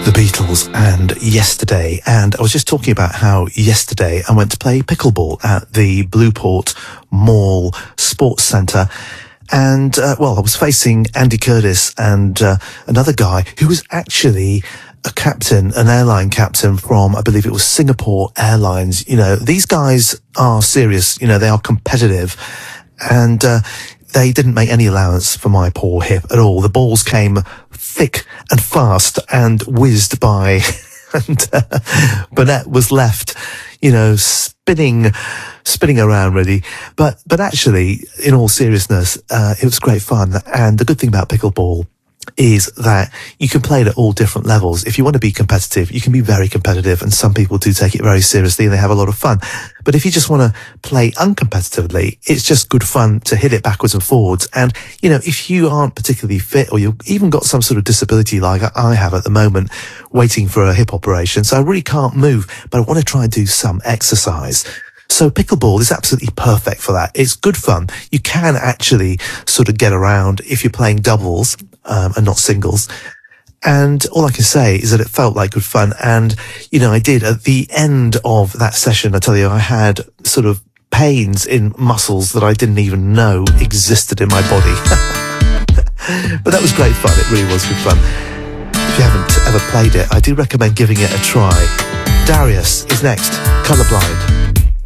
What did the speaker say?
The Beatles and Yesterday. And I was just talking about how yesterday I went to play pickleball at the Blueport Mall Sports Centre. And, I was facing Andy Curtis and another guy who was actually an airline captain from, I believe it was Singapore Airlines. You know, these guys are serious. You know, they are competitive. And they didn't make any allowance for my poor hip at all. The balls came thick and fast and whizzed by. And Burnett was left, you know, spinning around really. But actually, in all seriousness, it was great fun. And the good thing about pickleball is that you can play it at all different levels. If you want to be competitive, you can be very competitive, and some people do take it very seriously and they have a lot of fun. But if you just want to play uncompetitively, it's just good fun to hit it backwards and forwards. And, you know, if you aren't particularly fit, or you've even got some sort of disability like I have at the moment, waiting for a hip operation, so I really can't move, but I want to try and do some exercise. So pickleball is absolutely perfect for that. It's good fun. You can actually sort of get around if you're playing doubles and not singles. And all I can say is that it felt like good fun. And, you know, I did at the end of that session, I tell you, I had sort of pains in muscles that I didn't even know existed in my body. But that was great fun. It really was good fun. If you haven't ever played it, I do recommend giving it a try. Darius is next, Colourblind.